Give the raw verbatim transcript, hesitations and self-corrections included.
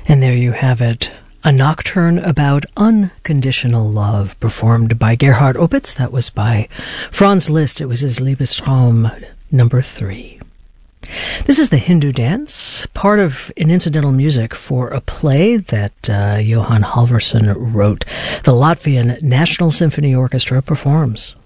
And there you have it. A nocturne about unconditional love, performed by Gerhard Opitz. That was by Franz Liszt. It was his Liebestraum number three. This is the Hindu Dance, part of an incidental music for a play that uh, Johan Halvorsen wrote. The Latvian National Symphony Orchestra performs.